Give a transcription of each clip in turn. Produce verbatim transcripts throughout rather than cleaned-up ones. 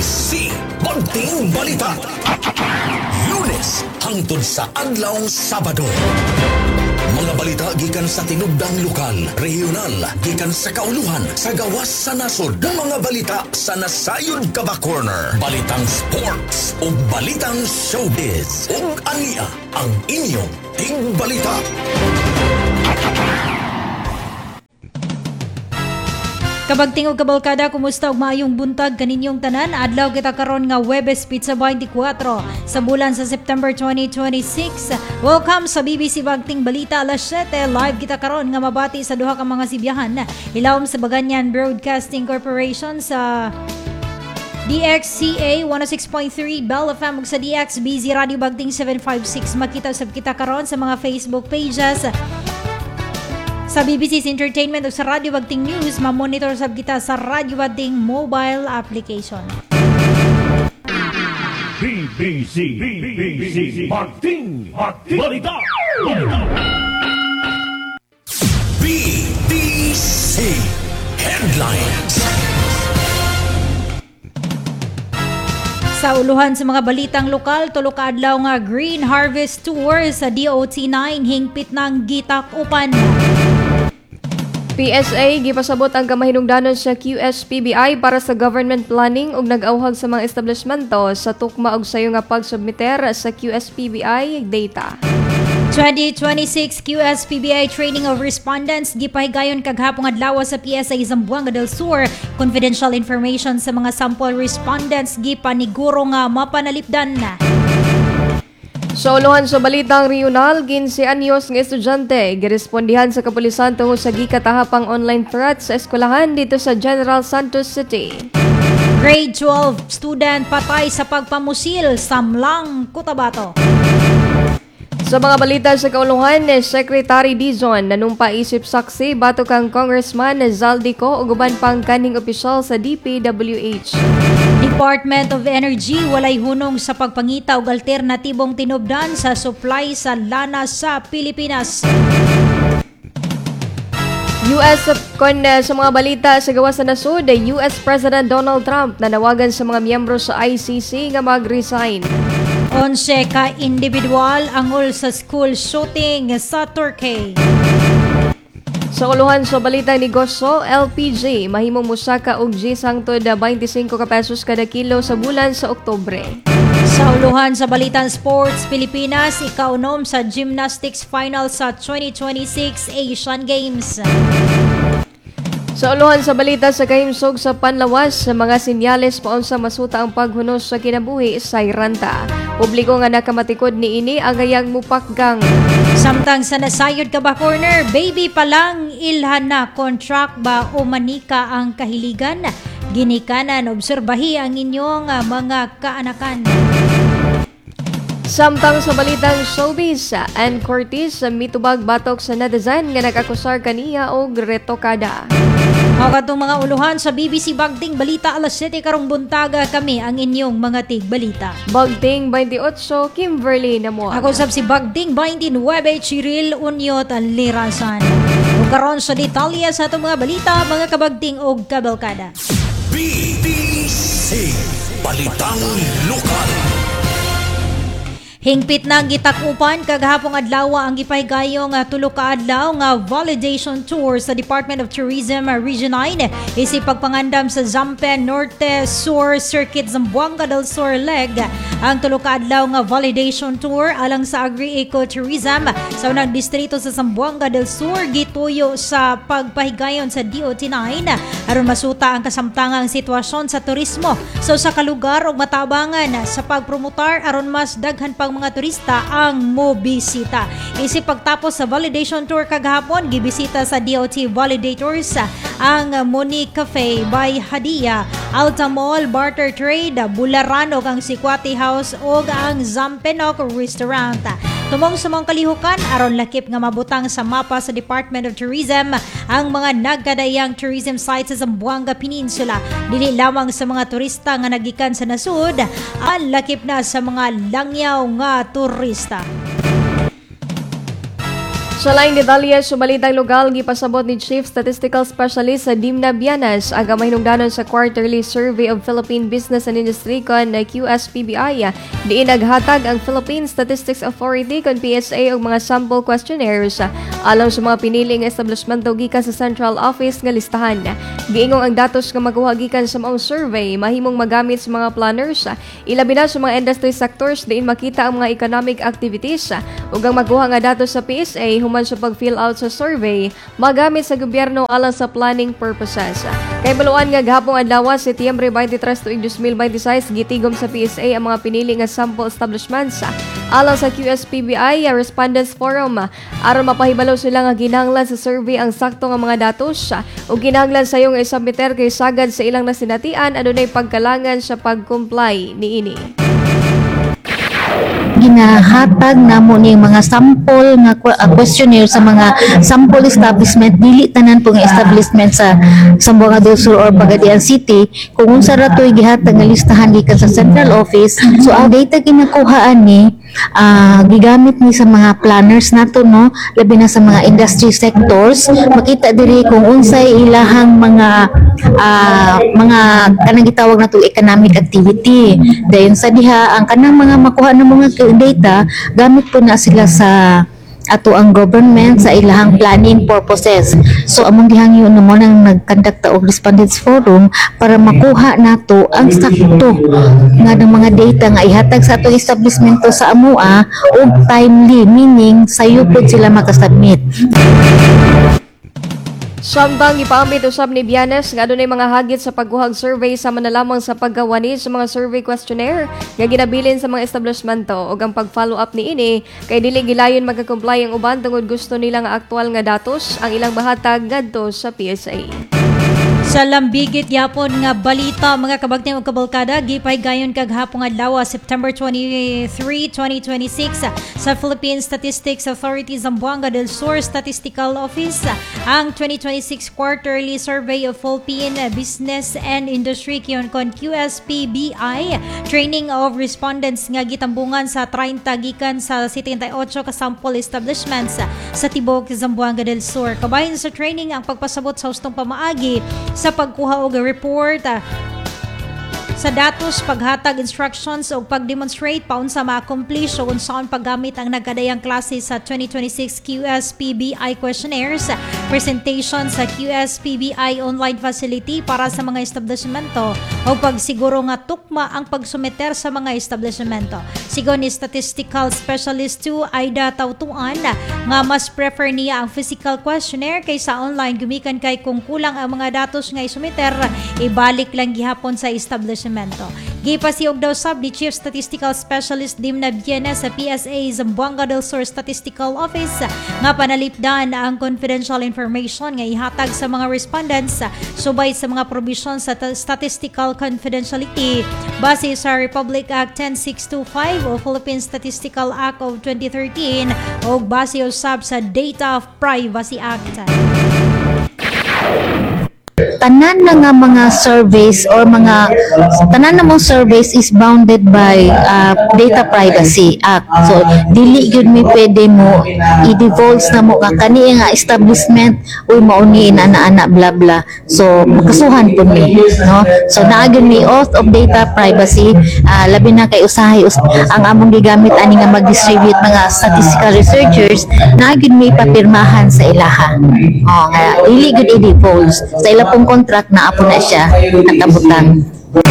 C. Bagting Balita. Lunes hangtod sa adlawng Sabado. Mga balita gikan sa tinubdang lokal, regional, gikan sa kauluhan, sa gawas sa nasod. Mga balita sa nasayod ka ba corner. Balitang sports o balitang showbiz. Ug ania ang inyong Ting Balita. Kabagting og kabalkada, kumusta og maayong buntag kaninyong tanan? Adlaw kita karon nga Huwebes Pizza twenty-four sa bulan sa September twenty twenty-six. Welcome sa B B C Bagting Balita alas seven. Live kita karon nga mabati sa duha ka mga sibiyahan. Ilawom sa Baganyan Broadcasting Corporation sa D X C A one oh six point three Bell F M ug sa D X B Z Radio Bagting seven fifty-six. Makita sab kita karon sa mga Facebook pages sa B B C's Entertainment o sa Radio Bagting News. Ma-monitor sab kita sa Radio Bagting mobile application. B B C B B C Bagting Balita. B B C Headlines. Sa uluhan sa mga balitang lokal, tulo ka adlaw nga Green Harvest Tour sa D O T nine hingpit ng gitak-upan. P S A gipasabot ang kamahinungdanon sa Q S P B I para sa government planning ug nag-awhag sa mga establishmento sa tukma og sayo nga pagsubmiter sa Q S P B I data. twenty twenty-six Q S P B I Training of Respondents gipahigayon kaghapon adlaw sa P S A Zamboanga del Sur. Confidential information sa mga sample respondents gipaniguro nga mapanalipdan na. Sa uluhan sa balitang regional, fifteen anyos nga estudyante girespondihan sa kapulisan tungod sa gikatahapang online threat sa eskwelahan dito sa General Santos City. Grade twelve student patay sa pagpamusil sa Mlang, Cotabato. Sa mga balita sa kauluhan, Secretary Dizon nanumpa isip saksi batok kang Congressman Zaldico ug uban pang kaning opisyal sa D P W H. Department of Energy walay hunong sa pagpangita og alternatibong tinubdan sa supply sa lana sa Pilipinas. U S kon uh, sa mga balita sa gawas sa nasud, U S President Donald Trump nanawagan sa mga miyembro sa I C C nga mag-resign. Onse ka individual angol sa school shooting sa Turkey. Sa uluhan sa balitang negosyo, L P G mahimong musaka og G hangtod twenty-five ka pesos kada kilo sa bulan sa Oktubre. Sa uluhan sa balitang sports, Pilipinas ikaunom sa gymnastics final sa twenty twenty-six Asian Games. Sa uluhan sa balita sa kahimsog sa panlawas, sa mga sinyales paunsa masuta ang paghunos sa kinabuhi sa Iranta. Publiko nga nakamatikod ni ini ang gayang mupakgang. Samtang sa nasayod ka ba corner, baby pa lang ilhan na contract ba o manika ang kahiligan? Ginikanan, obserbahi ang inyong uh, mga kaanakan. Samtang sa balitang showbiz, Ann Curtis mitubag batok sa netizen nga nag-akusar kaniya og retokada. Mga katong mga uluhan sa B B C Bagting Balita alas seven karong buntaga, kami ang inyong mga tigbalita. Bagting twenty-eight, Kimberly Namo. Ako sab si Bagting twenty-nine, Chiril Unyot Lirasan. O karon sa detalye sa atong mga balita, mga kabagting og kabalkada. B B C Balitang Lokal. Hingpit na gitak-upan kaghapong adlaw ang gipahigayong uh, tulo ka adlaw nga validation tour sa Department of Tourism uh, Region nine isip pagpangandam sa Zampen Norte Sur Circuit Zamboanga del Sur leg. Ang tulo ka adlaw nga validation tour alang sa agri-ecotourism sa unang distrito sa Zamboanga del Sur gituyo sa pagpahigayon sa D O T nine aron masuta ang kasamtangang sitwasyon sa turismo so sa kalugar ug matabangan sa pagpromotar aron mas daghan pang mga turista ang mobisita. Isip pagtapos sa validation tour kaghapon, gibisita sa D O T Validators ang Moni Cafe by Hadia, Alta Mall, Barter Trade, Bularan ug ang Sikwati House ug ang Zampenok Restaurant. Tumong sa mga kalihukan aron lakip nga mabutang sa mapa sa Department of Tourism ang mga nagkadayang tourism sites sa Zamboanga Peninsula. Dili lamang sa mga turista nga nagikan sa nasud, ang lakip na sa mga langyaw nga turista. Sa laing detalye, sumalitang lugal, gipasabot ni Chief Statistical Specialist sa Dimna Bianas ang gamay hinungdanon sa Quarterly Survey of Philippine Business and Industry kon Q S P B I. Diin naghatag ang Philippine Statistics Authority kon P S A og mga sample questionnaires alang sa mga piniling establishmento gikan sa Central Office nga listahan. Giingong ang datos nga makuha gikan sa maong survey mahimong magamit sa mga planners, ilabi na sa mga industry sectors diin makita ang mga economic activities ug ang makuha nga datos sa P S A human sa pag-fill out sa survey magamit sa gobyerno alang sa planning purposes. Kay baluan nga gahapong adlaw Setyembre twenty-tres tuig twenty twenty-six gitigom sa P S A ang mga pinili nga sample establishments alang sa Q S P B I Respondents Forum aron mapahibalo sila nga ginahanglan sa survey ang sakto nga mga datos ug ginahanglan sa yung isubmiter kay sagad sa ilang nasinatian adunay pagkalangan sa pag-comply niini. Ginahatag namo ni mga sample nga uh, questionnaire sa mga sample establishment dili tanan po nga establishment sa Zamboanga del Sur or Pagadian City kung unsa ra toy gihatag nga listahan gikan sa central office. So ang data ginakuhaan ni uh, gigamit ni sa mga planners nato, no, labi na sa mga industry sectors. Makita diri kung unsay ilahang mga uh, mga kanang gitawag nato economic activity. Dayon sa diha ang kanang mga makuha ng mga data gamit po na sila sa ato ang government sa ilahang planning purposes. So among gihangyo namo nang nagconduct og respondents forum para makuha nato ang sakto nga ng mga data nga ihatag sa atong establishmento sa amoa og timely, meaning sayo pod sila makasubmit. Samtang ipaambit usab ni Bianes nga adunay mga hagit sa pagkuhag survey sa manalamang sa paggawani sa mga survey questionnaire nga ginabilin sa mga establishmento ug ang pag-follow up niini kay dili gilayon magka-comply ang uban tungod gusto nila nga aktual nga datos ang ilang bahatag ngadto sa P S A. Sa lambigit yapon nga balita mga kabagteng ug kabalkada gipay gayon kag hapong adlaw September twenty-third twenty twenty-six sa Philippine Statistics Authority Zamboanga del Sur Statistical Office ang twenty twenty-six Quarterly Survey of Philippine Business and Industry kon Q S P B I training of respondents nga gitambungan sa thirty gikan sa seventy-eight ka sample establishments sa tibok Zamboanga del Sur. Kabahin sa training ang pagpasabot sa hustong pamaagi sa pagkuha og report uh, sa datos, paghatag instructions o pagdemonstrate paunsa ma-accomplish o unsaon paggamit ang nagkadayang klase sa twenty twenty-six Q S P B I questionnaires, presentation sa Q S P B I online facility para sa mga establishmento o pagsiguro nga tukma ang pagsumeter sa mga establishmento. Sigon ni Statistical Specialist two Aida Tautuan nga mas prefer niya ang physical questionnaire kaysa online gumikan kay kung kulang ang mga datos nga isumeter, ibalik lang gihapon sa establishment. Gipasiog daw sab ni Chief Statistical Specialist Dimna Bianas sa P S A Zamboanga del Sur Statistical Office nga panalipdan ang confidential information nga ihatag sa mga respondents subay sa mga provision sa statistical confidentiality base sa Republic Act ten six two five o Philippine Statistical Act of twenty thirteen o base usab sa Data of Privacy Act. Tanan na nga mga surveys or mga tanan na mong surveys is bounded by uh, Data Privacy Act. So dili gyud mi pwede mo i-divulge na mo nga kani nga establishment uy mauni na ana bla bla. So makasuhan pud mi, no? So naa gyud mi oath of data privacy, uh, labi na kay usahay us ang among gigamit ani nga mag-distribute mga statistical researchers, naa gyud mi papirmahan sa ilaha. Oh nga dili gyud i-divulge sa ila pong contract na apo na siya nakabutang.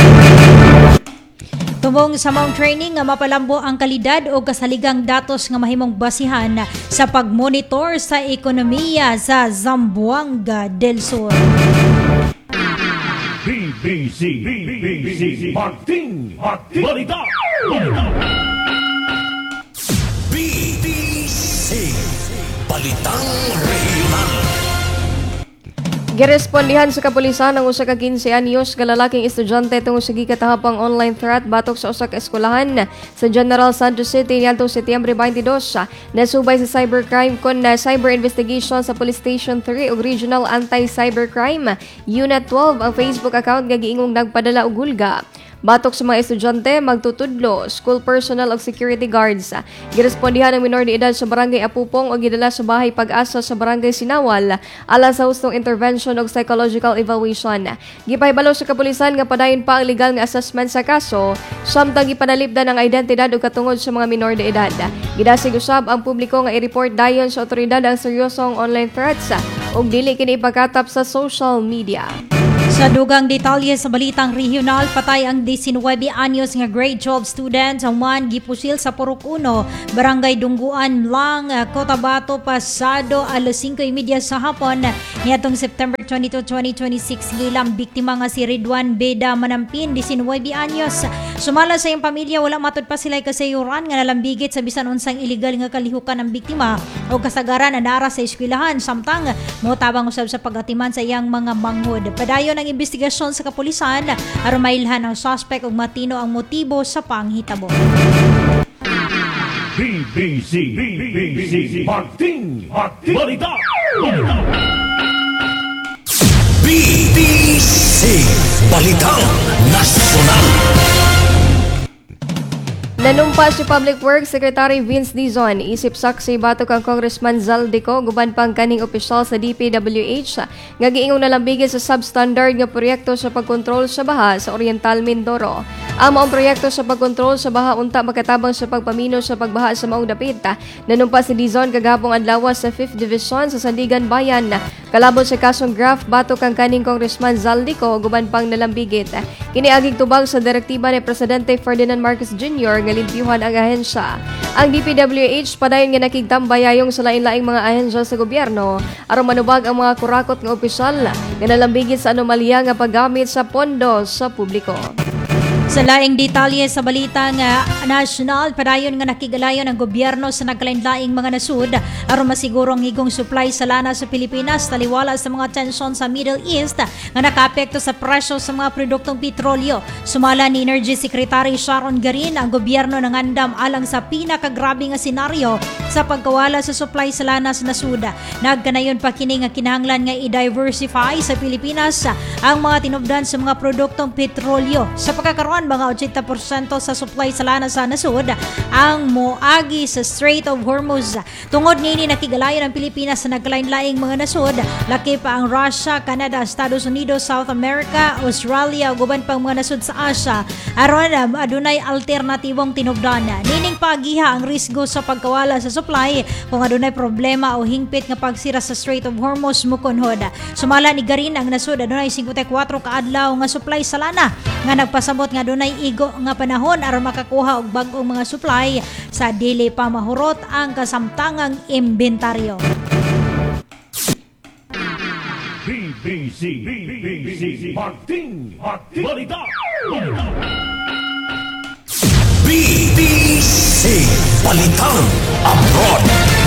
Tubong sa mount training nga mapalambo ang kalidad o kasaligang datos nga mahimong basihan sa pagmonitor sa ekonomiya sa Zamboanga del Sur. B B C B B C Martin Martin Balita Balita B B C Balitang Regional. Girespondihan sa kapulisan ang usa ka quince anyos nga lalaking estudyante tungod sa gikatahapang online threat batok sa usa ka eskwelahan sa General Santos City niadtong Setyembre twenty-two. Nasubay sa cybercrime kon na cyber investigation sa Police Station three ug Regional Anti-Cybercrime Unit twelve ang Facebook account nga giingong nagpadala og hulga. Batok sa mga estudyante, magtutudlo, school personnel ug security guards. Girespondihan ang minor de edad sa barangay Apupong o gidala sa bahay Pag-asa sa barangay Sinawal alang sa hustong intervention ug psychological evaluation. Gipahibalo sa kapulisan nga padayon pa ang legal nga assessment sa kaso, samtang gipanalipdan ang identidad ug katungod sa mga minor de edad. Gidasig usab ang publiko nga i-report dayon sa otoridad ang seryosong online threats ug dili kini ipagkatap sa social media. Sa dugang detalye sa balitang regional, patay ang nineteen anyos nga grade twelve student ang man gipusil sa Purok uno, Barangay Dungguan lang, Cotabato, pasado alas singko y media sa hapon niadtong September twenty-two, twenty twenty-six. Gilang biktima nga si Ridwan Beda Manampin, nineteen anyos. Sumala sa iyang pamilya, wala matud pa sila kasayuran nga nalambigit sa bisan unsang illegal nga kalihukan ng biktima o kasagaran na nara sa eskwelahan, samtang motabang usab sa pagatiman sa iyang mga manghod. Padayon ang investigasyon sa kapulisan aron mailhan ang suspect ug matino ang motibo sa panghitabo. B B C, B B C, Parting Hating Balita. Balita. B B C Balitang Nasyonal. Nanumpa si Public Works Secretary Vince Dizon, isip saksi batok ang Congressman Zaldico, guban pang kaning opisyal sa D P W H nga giingong nalambigin sa substandard nga proyekto sa pagkontrol sa baha sa Oriental Mindoro. Ang maong proyekto sa pagkontrol sa baha unta makatabang sa pagpamino sa pagbaha sa maong dapit. Nanumpa si Dizon kagahapon adlaw sa fifth Division sa Sandigan Bayan. Kalabot sa kasong graft batok ang kaning Congressman Zaldico, guban pang nalambigit. Kini agig tubag sa direktiba ni Presidente Ferdinand Marcos Junior nga limpyuhan ang ahensya. Ang D P W H padayon nga nakigtambayayong sa lain-laing mga ahensya sa gobyerno aron manubag ang mga kurakot nga opisyal nga nalambigit sa anomalya nga paggamit sa pondo sa publiko. Sa laing detalye sa balita nga national, padayon nga nakigalayon ang gobyerno sa nagkalain-laing mga nasud aron masigurong higong supply sa lana sa Pilipinas taliwala sa mga tensyon sa Middle East nga nakaapekto sa presyo sa mga produktong petrolyo. Sumala ni Energy Secretary Sharon Garin, ang gobyerno nangandam alang sa pinakagrabe nga senaryo sa pagkawala sa supply sa lana sa nasud. Nagkanayon pa kini nga kinahanglan nga i-diversify sa Pilipinas ang mga tinubdan sa mga produktong petrolyo. Sa pagkakaroon mga eighty percent sa supply sa lana sa nasud ang moagi sa Strait of Hormuz. Tungod nini nakigalayon ang Pilipinas sa naglain-laing mga nasud, laki pa ang Russia, Canada, Estados Unidos, South America, Australia ug uban pang mga nasud sa Asia aron um, adunay alternatibong tinubdan. Nining pagiha ang risgo sa pagkawala sa supply kung adunay problema o hingpit nga pagsira sa Strait of Hormuz mukunhod. Sumala ni Garin ang nasud adunay fifty-four ka adlaw nga supply sa lana nga nagpasabot nga dunay igo nga panahon aron makakuha og bag-ong mga supply sa dili pa mahurot ang kasamtangang inventaryo. B B C, B B C, Parting Hating Balita. Balita. B B C Balitang Abroad.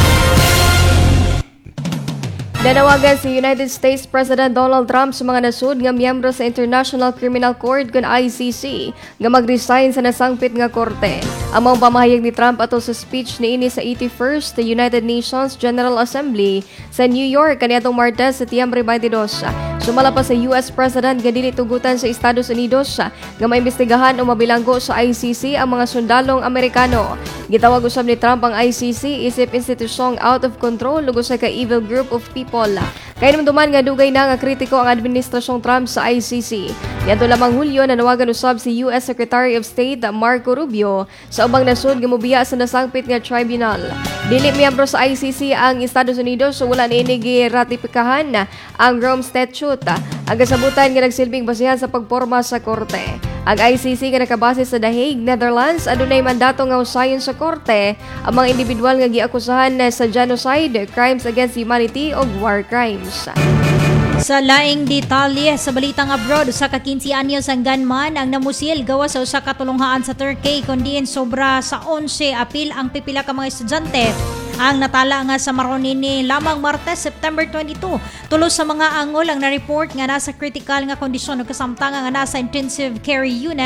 Nanawagan si United States President Donald Trump sa mga nasud nga miyembro sa International Criminal Court kun I C C nga mag-resign sa nasangpit nga korte. Among pamahayag ni Trump ato sa speech niini sa eighty-first the United Nations General Assembly sa New York kaniadtong Martes, Setyembre twenty-two. Sumala pa sa U S President nga dili tugutan sa Estados Unidos nga maimbestigahan o mabilanggo sa I C C ang mga sundalong Amerikano. Gitawag usab ni Trump ang I C C isip institusyong out of control ug usa ka evil group of people. Kaya naman nga dugay na nga kritiko ang administrasyong Trump sa I C C. Niadto lamang Hulyo nanawagan usab si U S Secretary of State Marco Rubio sa ubang nasud nga mobiya sa nasangpit nga tribunal. Dili miyembro sa I C C ang Estados Unidos so wala niini giratipikahan ang Rome Statute. Ang kasabutan nga nagsilbing basihan sa pagporma sa korte. Ang I C C nga nakabase sa The Hague, Netherlands, adunay mandato nga usayon sa korte ang mga individual nga giakusahan sa genocide, crimes against humanity o war crimes. Sa laing detalye sa balitang abroad, sa ka fifteen anyos ang gunman ang namusil gawa sa usa ka tulonghaan sa Turkey kundi sobra sa eleven apil ang pipila ka mga estudyante ang natala nga sa Maronini lamang Martes, September twenty-two. Tulos sa mga angol ang na-report nga nasa critical nga kondisyon o kasamtangan nga nasa intensive care unit.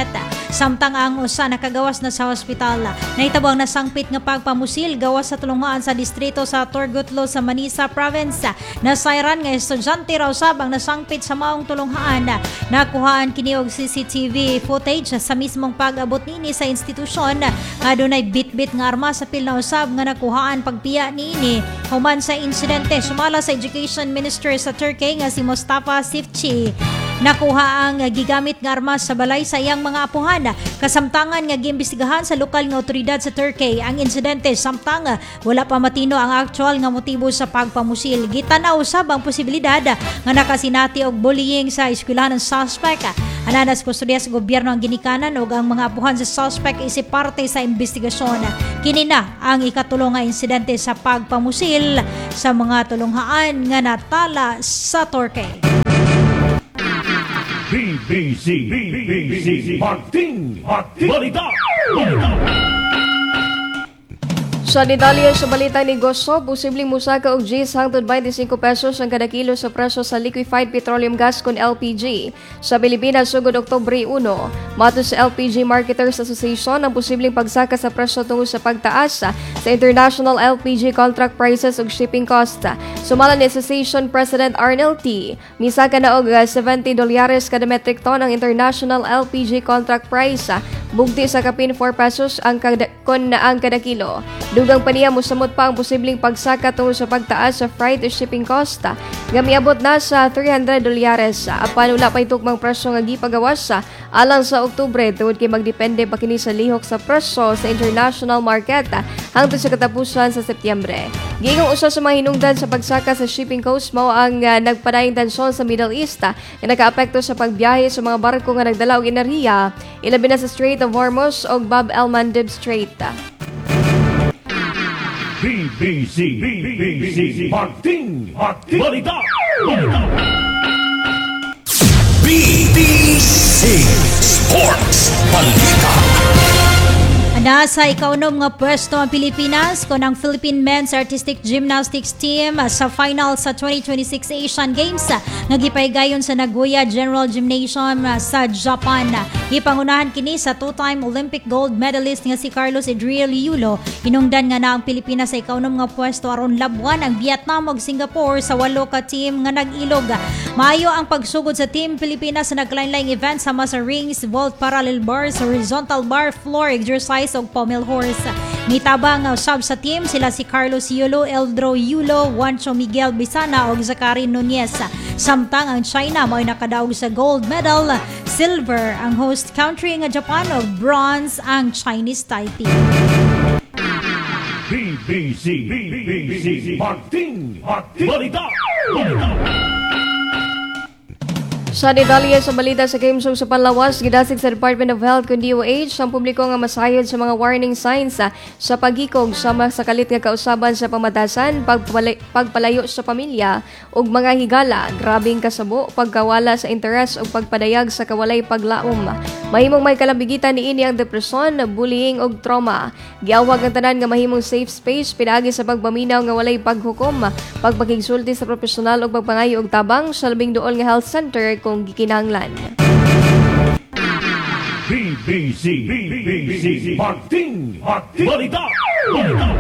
samtang ang usa nakagawas na sa hospital. Nahitabo ang nasangpit nga pagpamusil gawas sa tulungan sa distrito sa Turgutlo sa Manisa Province. Nasayran nga estudyante raw sab ang nasangpit sa maong tulunghaan. Nakuhaan kini og C C T V footage sa mismong pag-abot nini sa institusyon. Adunay bit-bit nga arma sa pil na usab nga nakuhaan pagpiya niini human sa insidente. Sumala sa Education Minister sa Turkey nga si Mustafa Sifchi. Nakuha ang gigamit nga armas sa balay sa iyang mga apuhan. Kasamtangan nga giimbestigahan sa lokal nga otoridad sa Turkey ang insidente samtang wala pa matino ang actual nga motibo sa pagpamusil. Gitanaw usab ang posibilidad nga nakasinati og bullying sa eskwelahan ng suspect. Ananas kustodiya sa gobyerno ang ginikanan ug ang mga apuhan sa suspect isip parte sa investigasyon. Kini na ang ikatulong nga insidente sa pagpamusil sa mga tulunghaan nga natala sa Turkey. B B C, B B C, Martin, Martin, Balita, Balita. Sa detalye sa balita ni Goso, posibleng musaka og Gs hangtod twenty-five pesos ang kada kilo sa presyo sa liquefied petroleum gas kon L P G. Sa Pilipinas, sugod Oktubre one, mato sa L P G Marketers Association ang posibleng pagsaka sa presyo tungod sa pagtaas sa international L P G contract prices ug shipping cost. Sumala ni Association President Arnel T, misaka na og seventy dolyares kada metric ton ang international L P G contract price. Bugti sa kapin four pesos ang kada, kon na ang kada kilo. Dugang pa niya musamot pa ang posibleng pagsaka tungkol sa pagtaas sa freight o shipping cost. Gamiabot na sa three hundred dolyares. Apan wala pa itukmang presyo nga gipagawas sa alang sa Oktubre tungod kay magdepende pa kini sa lihok sa presyo sa international market hangtod sa katapusan sa Setyembre. Gingong usa sa mga hinungdan sa pagsaka sa shipping cost mao ang uh, nagpadayong tensyon sa Middle East uh, nga nakaapekto sa pagbiyahe sa mga barko nga nagdala og enerhiya ilabi na sa Strait of Hormuz o Bab el-Mandeb Strait. B B C, B B C, Martin, Martin, Balita, Balita. B B C Sports Balita. Nasa ikaunom nga pwesto ang Pilipinas kon ang Philippine Men's Artistic Gymnastics Team sa final sa twenty twenty-six Asian Games nga gipaygayon sa Nagoya General Gymnasium sa Japan. Gipangunahan kini sa two-time Olympic gold medalist nga si Carlos Adriel Yulo. Hinungdan nga na ang Pilipinas sa ikaunom nga pwesto aron labuan ang Vietnam ug Singapore sa walo ka team nga nag-ilog. Maayo ang pagsugod sa Team Pilipinas sa naglain-laing event sama sa rings, vault, parallel bars, horizontal bar, floor exercise ug pommel horse. Nitabang usab sa team sila si Carlos Yulo, Eldro Yulo, Juancho Miguel Bisana ug Zachary Nunez. Samtang ang China mo'y nakadaog sa gold medal, silver ang host country nga Japan ug bronze ang Chinese Taipei. B B C, B B C, Martin, Martin, Balita, Balita. Sa detalye sa balita sa game show sa Panlawas, gidasig sa Department of Health kun D O H ang publiko nga masayod sa mga warning signs sa, sa pagikog sama sa kalit nga kausaban sa pamatasan, pagpalay, pagpalayo sa pamilya ug mga higala, grabing kasabo, pagkawala sa interes ug pagpadayag sa kawalay paglaom. Mahimong may kalabigitan niini ang depresyon, bullying ug trauma. Giawag ang tanan nga mahimong safe space pinaagi sa pagpaminaw nga walay paghukom, pagpakigsulti sa profesional ug pagpangayo og tabang sa labing duol nga health center kung gikinahanglan. B B C, B B C, Martin, Martin, Balita, Balita.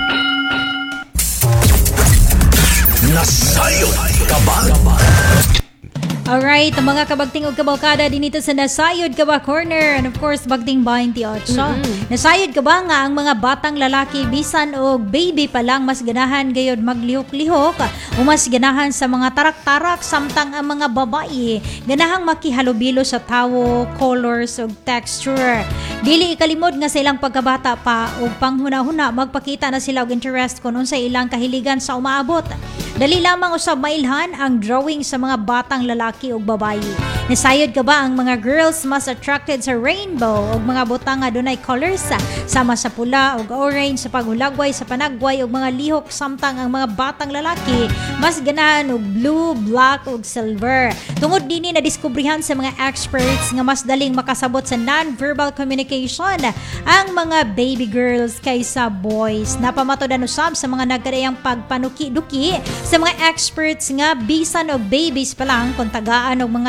Nasayon ka ba? Alright, mga kabagting ug kabalkada dinito sa Nasayod Ka Ba Corner, and of course Bagting twenty-eight. Mm-hmm. Nasayod ka ba nga ang mga batang lalaki bisan o baby pa lang mas ganahan gayod maglihok-lihok o mas ganahan sa mga tarak-tarak, samtang ang mga babae ganahang makihalubilo sa tawo, colors ug texture. Dili ikalimod nga sa ilang pagkabata pa ug panghuna-huna magpakita na sila og interest kung unsay ilang kahiligan sa umaabot. Dali lamang usab mailhan ang drawing sa mga batang lalaki ug babaye. Nasayod ka ba ang mga girls mas attracted sa rainbow ug mga butang nga dunay colors sama sa pula ug orange sa paghulagway sa panagway ug mga lihok, samtang ang mga batang lalaki mas ganahan og blue, black ug silver. Tungod dinhi na diskubrihan sa mga experts nga mas daling makasabot sa non-verbal communication ang mga baby girls kaysa boys. Napamatudan usab sa mga nagkadayang pagpanuki-duki sa mga experts nga bisan og babies pa lang kung tagaan og mga non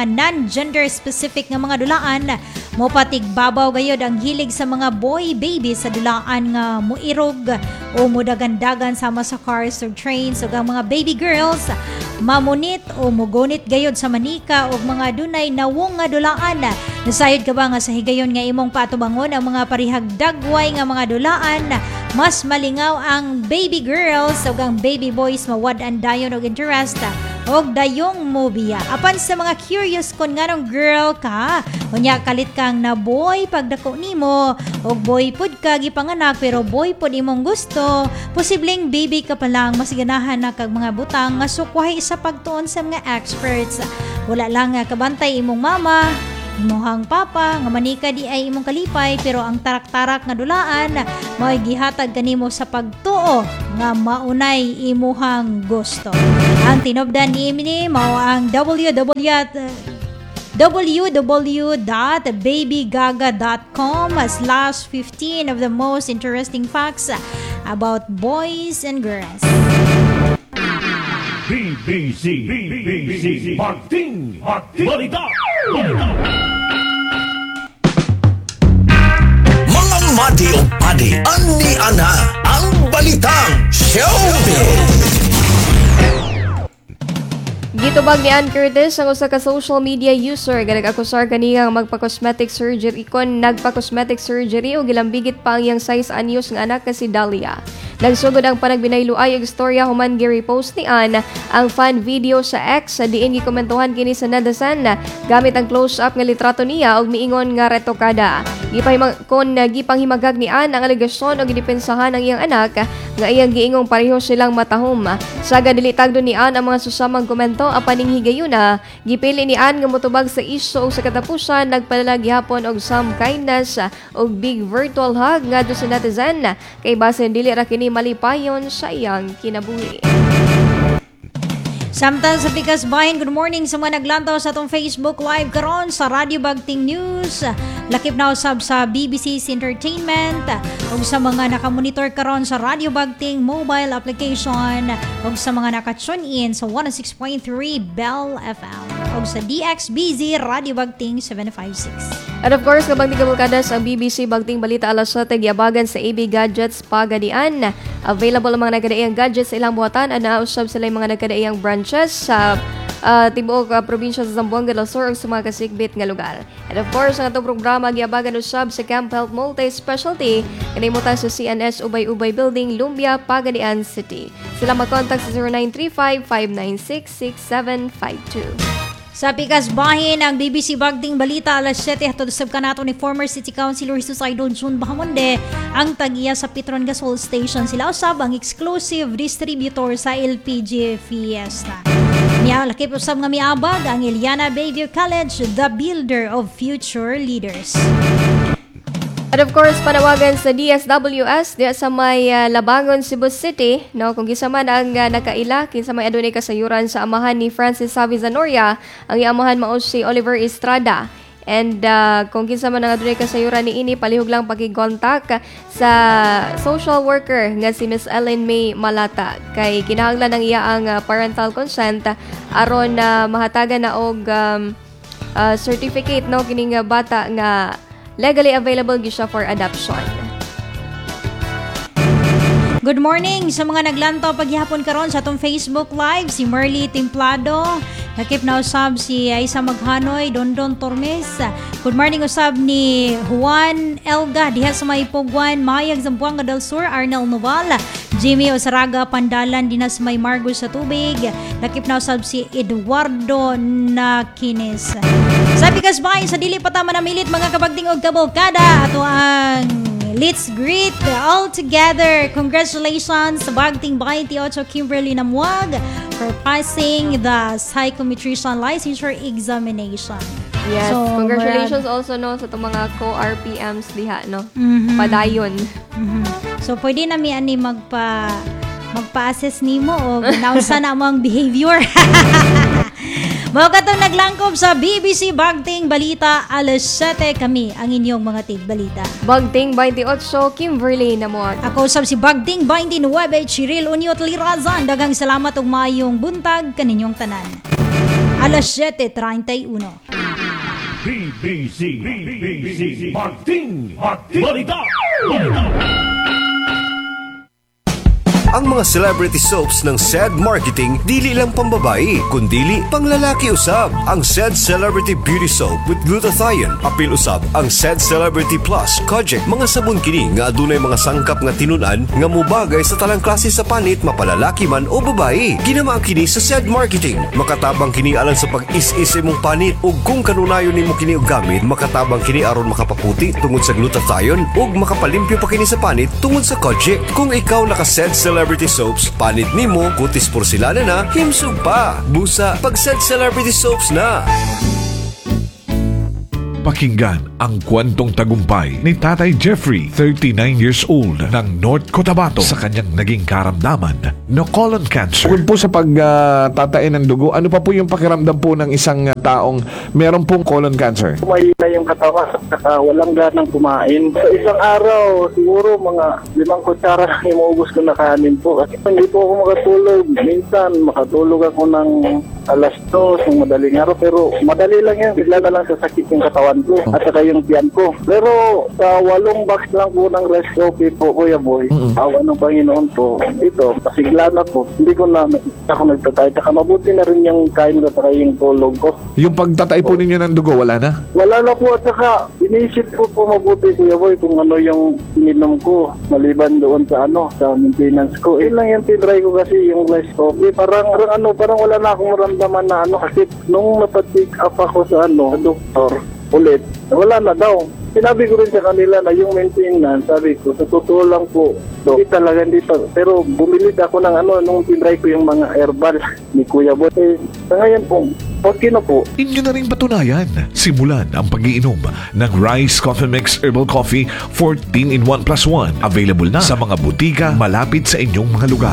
gender specific nga mga dulaan. Mo patig babaw gayod ang hilig sa mga boy baby sa dulaan nga muirog o mudagandagan sama sa cars o trains ug ang mga baby girls mamunit o mugunit gayod sa manika ug mga dunay nawong nga dulaan. Nasayod ka ba nga sa higayon nga imong patubangon ang mga parihag dagway nga mga dulaan? Mas malingaw ang baby girls ug ang baby boys mawad-an dayon og interest og dayong mobiya. Apan sa mga curious kon nganong girl ka, unya kalit kang na boy pagdako nimo og boy pud ka gipanganak pero boy pud imong gusto, posibleng baby ka pa lang mas ganahan na kag mga butang nga sukwahi sa pagtuon sa mga experts. Wala lang nga kabantay imong mama, imuhang papa nga manika di ay imong kalipay pero ang tarak-tarak nga dulaan mao gihatag kanimo sa pagtuo nga maunay imuhang gusto. Ang tinubdan ni Imini mao ang w w w dot babygaga dot com slash fifteen of the most interesting facts about boys and girls. B B C, B B C, Pagting, Pagting, Balita, Balita. Mga mati o padi, ani ana, ang balitang showbiz. Gitubag ni Ann Curtis ang usa ka social media user nga nag-akusar kaniya nga magpa-cosmetic surgery kon nagpa-cosmetic surgery o gilambigit pa ang iyang size anyos nga anak nga si Dahlia. Nagsugod ang panagbinayluay og istorya human gi-repost ni Ann ang fan video sa X sa diin gikomentuhan kini sa netizen gamit ang close-up nga litrato niya og miingon nga retokada. Gipahimag kon gipanghimagag ni Ann ang alegasyon og gidepensahan ang iyang anak nga iyang giingong pareho silang matahom. Saga dili tagdo ni Ann ang mga susamang komento apan ning higayuna gipili ni Ann nga motubag sa isyu og sa katapusan nagpadala gihapon og some kindness og big virtual hug ngadto sa netizen kay basin dili ra kini malipayon sa iyang kinabuhi. Samtang sa Pikas Bahin, good morning sa mga naglantaw sa atong Facebook Live karon sa Radio Bagting News. Lakip na usab sa B B C's Entertainment ug sa mga nakamonitor karon sa Radio Bagting mobile application ug sa mga naka-tune in sa one oh six point three Bell F M ug sa D X B Z Radio Bagting seven five six. And of course, kabang di kabulkadas ang B B C Bagting Balita alas siyete giabagan sa A B Gadgets Pagadian. Available ang mga nagkadaiyang gadgets sa ilang buhatan at nausab sila yung mga nagkadaiyang branches sa uh, tibuok uh, probinsya sa Zamboanga del Sur ug sa mga kasigbit nga lugar. And of course, ang atong programa giabagan usab sa Camp Health Multi-Specialty kanimutan sa C N S Ubay-Ubay Building, Lumbia, Pagadian City. Sila mag-contact sa zero nine three five, five nine six, six seven five two. Sa Pikas Bahin, ang B B C Bagting Balita alas siyete hatod usab kanato ni former City Councilor Susaidon June Bahamonde ang tagiya sa Petron Gasol Station. Sila usab ang exclusive distributor sa L P G Fiesta. Niya lakip usab nga miabag ang Eliana Bayview College, the builder of future leaders. At of course, panawagan sa D S W S diya sa may uh, Labangon, Cebu City, no, kung gisa man ang uh, nakaila, kinsa may adunay kasayuran sa amahan ni Francis Savi Zanoria, ang iamahan mao si Oliver Estrada. And uh, kung kinsa man ang adunay kasayuran ni ini, palihog lang pag-contact sa social worker nga si Miss Ellen May Malata. Kay kinahanglan ang iya ang uh, parental consent aron na uh, mahatagan na og um, uh, certificate no kining uh, bata nga legally available gyud siya for adoption. Good morning sa mga naglantaw paghihapon karon sa atong Facebook Live, si Merly Templado, nakip na usab si Aisa Maghanoy, Dondon Tormes. Good morning usab ni Juan Elga diha sa may Pugwan, Mayag Zamboanga del Sur, Arnel Noval, Jimmy Osaraga Pandalan dinas sa may Margos sa Tubig. Nakip na usab si Eduardo Nakines. Sa Pikas Bahin, sa dili pa ta manamilit mga kabagting og kabalkada ato ang let's greet all together. Congratulations sa Bagting twenty-eight Kimberly Namuag for passing the psychometrician licensure examination. Yes, so, congratulations marag- also no sa itong mga co-R P Ms diha no. Mm-hmm. Padayon. Mm-hmm. So pwede na mi ani magpa magpa-assess nimo o nausa na mo ang behavior. Mga katong naglangkob sa B B C Bagting Balita alas siyete kami ang inyong mga tig-balita. Bagting twenty-eight Kimberly Namuag. Ako sab si Bagting twenty-nine Chiril Uniot Lirazan. Daghang salamat ug maayong buntag kaninyong tanan. alas siyete treinta y uno. B B C, B B C, Martin, Martin, Balita, Balita. Ang mga celebrity soaps ng S E D Marketing dili lang pambabae, kundili panglalaki usab. Ang S E D Celebrity Beauty Soap with glutathione, apil usab ang S E D Celebrity Plus Kojic, mga sabon kini nga adunay mga sangkap nga tinunan nga mubagay sa talang klase sa panit, mapalalaki man o babae. Ginama kini sa S E D Marketing. Makatabang kini alang sa pag-is-is imong panit, ug kung kanunayon nimo kini og gamit, makatabang kini aron makapaputi tungod sa glutathione ug makapalimpyo pa kini sa panit tungod sa Kojic. Kung ikaw naka S E D Celebrity Soaps, panit nimo, kutis porselana na, himsog pa. Busa, pag S E D Celebrity Soaps na. Pakinggan ang kwentong tagumpay ni Tatay Jeffrey, thirty-nine years old, ng North Cotabato sa kanyang naging karamdaman na colon cancer. Bukod po sa pagtatain ng dugo, ano pa po yung pakiramdam po ng isang uh, taong meron pong colon cancer? Mahina yung katawan at saka walang ganang kumain. Sa isang araw, siguro mga limang kutsara lang imuubos ko na kanin po. Kasi hindi po ako makatulog. Minsan, makatulog ako ng alas dos ng madaling araw. Pero madali lang yan. Bigla na lang sasakit yung katawan ko at saka yung tiyan ko. Pero sa walong box lang po ng rice coffee po, Kuya Boy, mm-hmm. awa ng Panginoon po, ito, pasigla na po. Hindi ko na ako nagtatay. Saka mabuti na rin yung kain ko at yung tulog ko. Yung pagtatay po ninyo ng dugo, wala na? Wala na po at saka inisip ko po mabuti, Kuya Boy, kung ano yung ininom ko maliban doon sa ano, sa maintenance ko. Eh lang yung tinry ko kasi yung rice coffee. Parang, parang ano, parang wala na akong maramdaman na ano kasi nung napatik up ako sa ano, sa doktor, ulit, wala na daw. Sinabi ko rin sa kanila na yung maintenance, sabi ko, sa totoo lang po, so, hindi talaga dito. Pero bumili ako ng ano, nung tinry ko yung mga herbal ni Kuya Boy. Eh, sa ngayon po, okay na po. Inyo na rin patunayan. Simulan ang pag-iinom ng Rice Coffee Mix Herbal Coffee fourteen in one plus one. Available na sa mga butika malapit sa inyong mga lugar.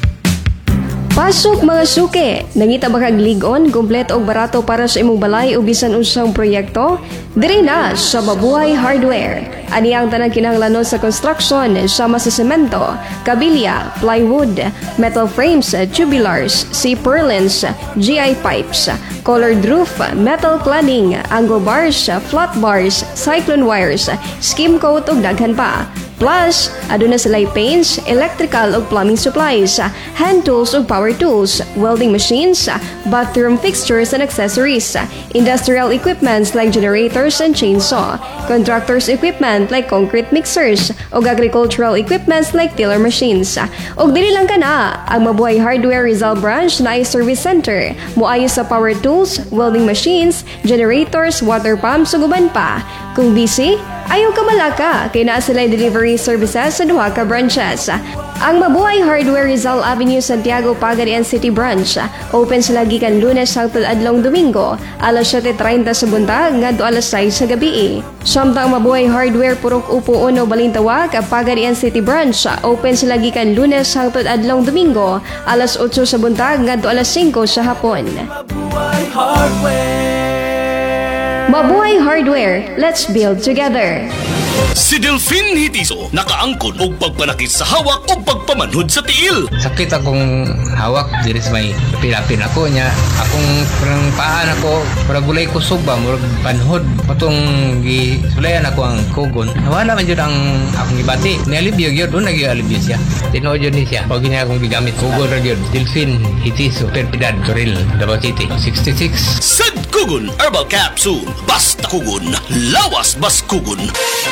Pasok mga suke! Nangita ba kag ligon, kumpleto og barato para sa imong balay o bisan unsang proyekto? Diri na sa Mabuhay Hardware. Ani ang tanang kinahanglanon sa construction, sama sa semento, kabilya, plywood, metal frames, tubulars, C-purlins, G I pipes, colored roof, metal cladding, angle bars, flat bars, cyclone wires, skim coat ug daghan pa. Plus, aduna sila'y paints, electrical ug plumbing supplies, hand tools ug power tools, welding machines, bathroom fixtures and accessories, industrial equipments like generators and chainsaw, contractors equipment like concrete mixers, ug agricultural equipments like tiller machines. Ug dili lang kana, ang Mabuhay Hardware Rizal Branch na ay service center, moayo sa power tools, welding machines, generators, water pumps ug uban pa. Kung busy, ayaw ka malaka, kay naa sila'y delivery services sa duha ka branches. Ang Mabuhay Hardware Rizal Avenue, Santiago, Pagadian City Branch. Open sila gikan Lunes hangtod adlong Domingo, alas siyete treinta sa buntag ngadto alas sais sa gabi. Samtang Mabuhay Hardware Purok Upo Uno Balintawak, Pagadian City Branch. Open sila gikan Lunes hangtod adlong Domingo, alas otso sa buntag ngadto alas singko sa hapon. Mabuhay Hardware. Mabuhay Hardware, let's build together. Si Delfin Hitiso nakaangkon og pagpanakit sa hawak o pagpamanhod sa tiil. Sakit akong hawak diri sa may pilapin ako niya. Akong parang paan ako, para gulay kusog ba, murag panhod. Patong gisulayan ako ang kugon. Nawala man yun ang akong ibati. Nialibyo yun, doon nag-ialibyo siya. Tinood yun niya. Pag niya akong gigamit, kugon rin yun. Delfin Hitiso, Perpidad, Toril, Davao City, sixty-six. Sad Kugon Herbal Capsule. Basta kugon, lawas bas kugon.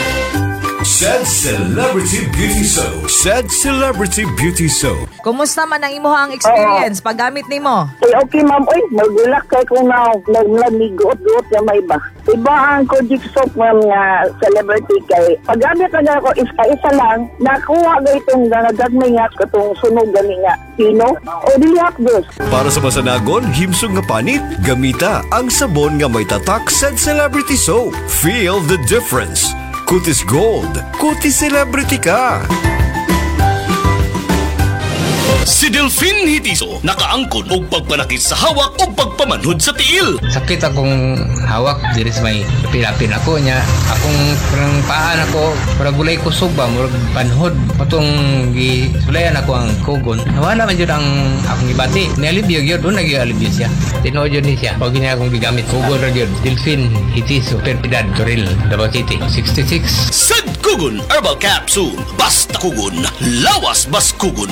S E D Celebrity Beauty Soap. S E D Celebrity Beauty Soap. Kumusta man ang imuhang experience paggamit nimo? Eh, okay ma'am, oy, magulak kay kung na nagmigot-got na may iba. Iba ang Kojic soap ma'am nga celebrity kay paggamit na ako isa-isa lang, nakuha ga itong nagagmay nga katong sunog gani nga pino o dili hapdos. Para sa masanagon, himsog nga panit, gamita ang sabon nga may tatak S E D Celebrity Soap. Feel the difference. Kutis Gold. Kutis Celebrity ka. Si Delfin Hitiso nakaangkon og pagpanakit sa hawak o pagpamanhod sa tiil. Sakit akong hawak diri sa may pilapin ako niya. Akong parang paan ako, para gulay ko suba, murag panhod. Patong gisulayan ako ang kugon. Nawala man yun ang akong ibati. Nialibyo yun, doon nag-alibyo siya. Tinood yun niya. Pag niya akong gigamit, kugon ra yun. Delfin Hitiso, Perpidad, Toril, Davao City, sixty-six. Sad Kugon Herbal Capsule. Basta kugon, lawas bas kugon.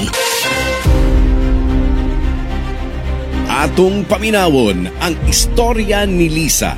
Atong paminawon ang istorya ni Lisa,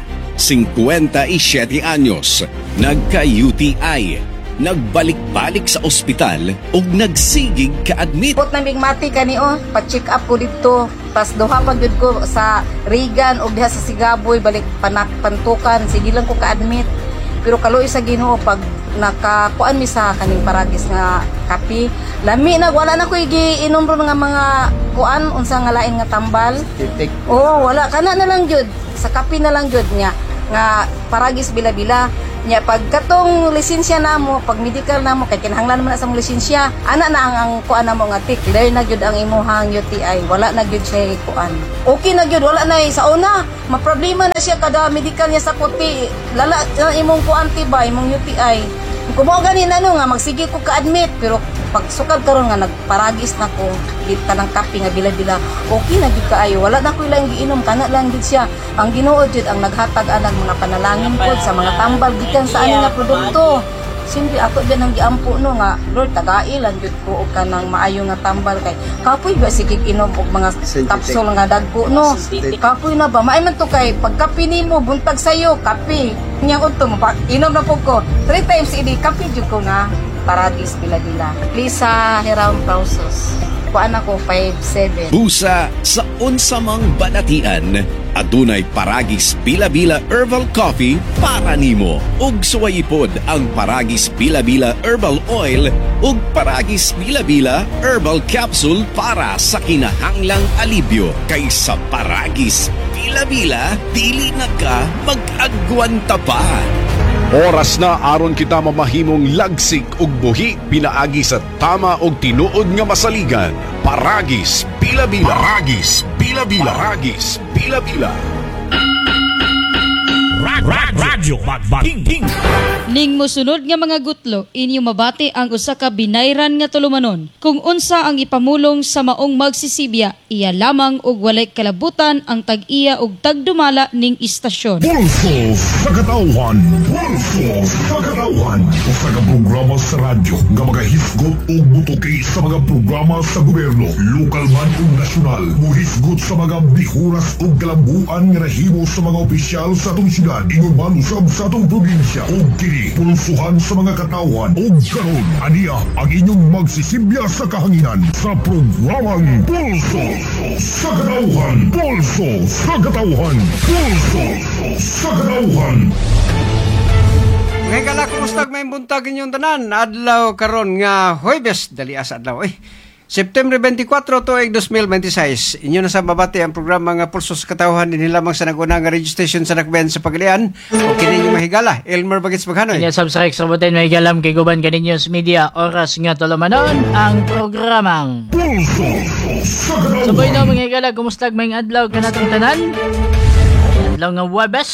fifty-seven anyos, nagka-U T I, nagbalik-balik sa ospital ug nagsigig ka-admit. Put nang bigmati kani o, pa-check up ko dito. Pas duha pag yun ko sa Regan ug diha sa Sigaboy, balik panak pantukan, sige lang ko ka-admit. Pero kaluoy sa Ginoo pag nakakuan mi sa kaning paragis nga kapi, lami na wala na ko giinom ro nga mga kuan unsa nga lain nga tambal. Oo, wala kana na lang jud sa kapi na lang jud niya nga paragis bila-bila nya pag katong lisensya namo, pag medical namo kay kinahanglan man na sa mong lisensya, ana na ang, ang kuan namo nga tik, clear na jud ang imuhang U T I, wala na jud siya kuan. Okay na jud, wala na sa una, maproblema na siya kada medical niya sa puti, lala na imong kuan tiba, imong U T I. Kung mo ganin ano nga magsige ko ka-admit, pero pag sukad karon nga nagparagis na ko kita ng kape nga bila-bila, okay na gid kaayo, wala na ko ilang giinom, kana lang gid siya. Ang Ginoo jud ang naghatag anang mga panalangin pod sa mga tambal gikan sa ani nga produkto. Simple ako din ang giampo no nga Lord tagailan jud ko og kanang maayo nga tambal kay kapoy ba sige inom og mga capsule nga dagko no. Kapoy na ba maay man to kay pagkape nimo buntag sayo kape. Nya unto mo inom na pud ko three times a day kape jud ko nga paradis bila-bila. Lisa Heram Pausos. Kuan ako five seven. Busa sa unsamang banatian, adunay Paragis Bila-Bila Herbal Coffee para nimo. Ug suwayipod ang Paragis Bila-Bila Herbal Oil ug Paragis Bila-Bila Herbal Capsule para sa kinahanglang alibyo. Kaysa Paragis Bila-Bila, dili na ka mag-agwanta pa. Oras na aron kita mamahimong lagsik ug buhi pinaagi sa tama og tinuod nga masaligan. Paragis Bila-Bila. Paragis Bila-Bila. Paragis Bila-Bila. Radyo Magbating. Ning mosunod nga mga gutlo, inyo mabati ang usa ka binayran nga tulumanon. Kung unsa ang ipamulong sa maong magsisibya, iya lamang og walay kalabutan ang tag-iya og tagdumala ning istasyon. Pulso sa katauhan. Pulso sa katauhan. Usa ka programa sa radyo nga magahisgot og butuki sa mga programa sa gobyerno, lokal man ug nasyonal. Muhisgot sa mga bihuras ug kalambuan nga nahimo sa mga opisyal sa atong syudad, ingon malusab sa atong probinsya. Og kini pulsuhan sa mga katawan. Og karon aniya ang inyong magsisibya sa kahanginan sa programang Pulso sa katauhan. Pulso sa katauhan. Pulso sa katauhan. Ngay kala kumusta may buntag inyong tanan? Adlaw karon nga Huwebes dali asa adlaw eh. September twenty-four tuig twenty twenty-six. Inyo na sa babati ang programa nga Pulso sa Katauhan din lamang sa naguna nga registration sa nakben sa Pagalian. O kini yung mahigala. Elmer Bagets Maghanoy. Kanya subscribe sa boten mahigalam kay Guban Kaninyos Media. Oras nga tulumanon ang programang Pulso sa Katauhan. Sabay na mga higala, kumusta may adlaw ka natong tanan? Adlaw nga Huwebes.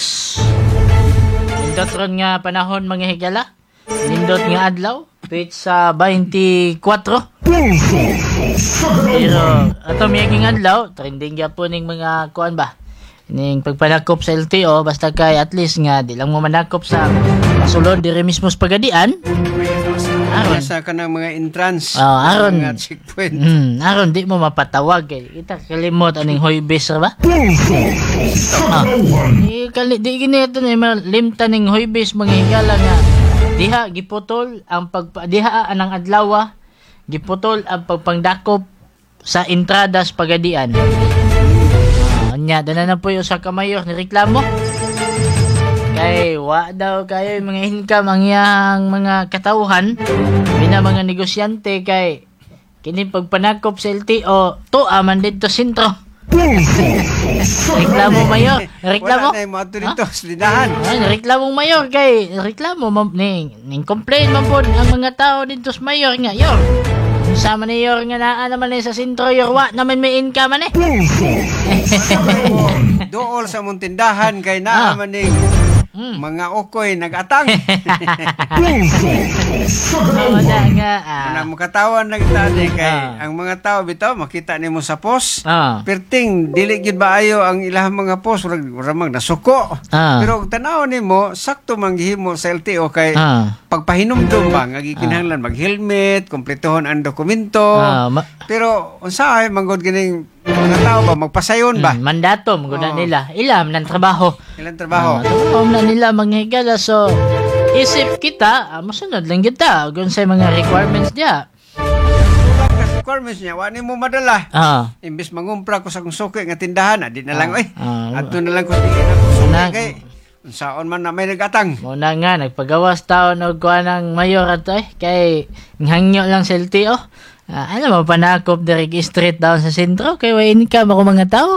Nindot ron nga panahon mga higala. Nindot nga adlaw. Tweet sa twenty-four. Pulso sa Pero katauhan. ato miyaging adlaw, trending ya po ning mga kuan ba? Ning pagpanakop sa L T O basta kay at least nga di lang mo manakop sa kasulod diri mismo sa Pagadian. Aron sa kanang mga entrance. Oh, aron mga checkpoint. Hmm, aron di mo mapatawag kay kita kalimot aning Huwebes ra ba? Pulso sa katauhan. Di kali di gini ito ni limta ning Huwebes mga higala nga diha giputol ang pag diha anang adlaw giputol ang pagpangdakop sa entradas Pagadian. Uh, nya dana na po yung sa kamayor ni reklamo. Kay wa daw kayo yung mga income ang iyang mga katauhan bina mga negosyante kay kini pagpanakop sa L T O to aman dito sentro. Reklamo mayor, reklamo. Wala na mo ato dito sa linahan. Ay, reklamo mayor kay reklamo ning ning complain man pod ang mga tao dito sa mayor nga, yor. Sa maniyor nga naa naman eh sa sentro yorwa naman may income man eh. Dool sa mong tindahan kay naa man eh. Mga okoy nag-atang. Wala nga. Wala mo katawan na kita kay ang mga tao bitaw makita nimo sa post. Ah. Perting dili gid ba ayo ang ilahang mga post ura ramang nasuko. Ah. Pero og tanaw nimo sakto man gihimo sa L T O kay Ah. pagpahinumdum ba nga gikinahanglan mag-helmet, kumpletuhon ang dokumento. Ah, ma- Pero unsahay manggod gining mga tao ba magpasayon ba? Mm, mandato maguna Oo. nila. Ilam ng trabaho. Ilang trabaho? Ah, trabaho na nila mga higala. So isip kita, ah, masunod lang kita kung sa mga requirements niya. Requirements niya, wani mo madala. Ah. Imbis mangumpra ko sa kung suki nga tindahan, adi na lang, Ah. oy. Ah. Ato na lang ko tingin ako suki Na- kay unsaon man na may nagatang. Muna nga, nagpagawas taon o kuha ng mayor ato eh. Kay hangyo lang sa L T O. Ah, alam mo, panakop direct street down sa sentro. Kay way income ako mga tao.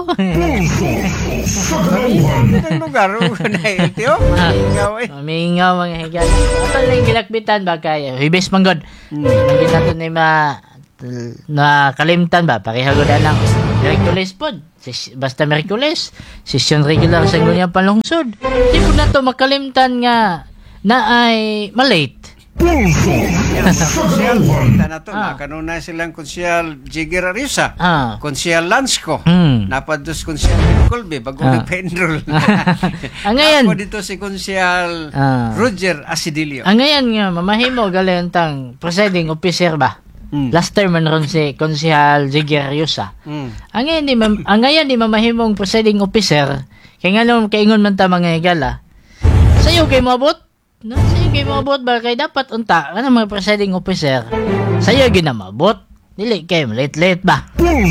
Ang lugar, na L T O, malingaw eh. Mamingaw mga higal. Ato lang gilakbitan ba kay Hibis Manggod. Hindi nato na ma na kalimtan ba pareha gud lang Merkules pod. Sis- Basta Merkules, session regular sa ngunya panlungsod. Di po na to makalimtan nga na ay malate. Konsyal, kita na to, na kanunay silang konsyal Jigger Arisa, Ah. konsyal Lansco, Hmm. napados konsyal Colby, bago Ah. nagpa-enroll. Ang ngayon, Ako dito si konsyal Ah. Roger Asidilio. ang ngayon nga mamahimo galentang presiding officer ba? Last term man ron si Konsehal Jigger Arisa. Mm. Ang ngayon di mam- ang ngayon di mamahimong presiding officer kay nganong kaingon man ta mga higala. Sayo kay moabot? No, sayo kay moabot ba kay dapat unta kanang mga presiding officer. Sayo gyud na mabot. Dili kay late-late ba? Pero